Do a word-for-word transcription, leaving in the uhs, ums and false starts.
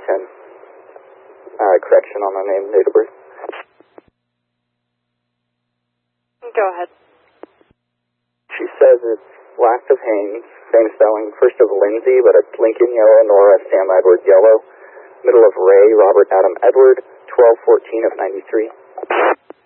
ten. Uh, correction on my name, date of birth. Go ahead. She says it's last of Haynes, same spelling, first of Lindsay, but it's Lincoln yellow, Nora, Sam Edward yellow, middle of Ray, Robert Adam Edward, twelve fourteen of ninety-three.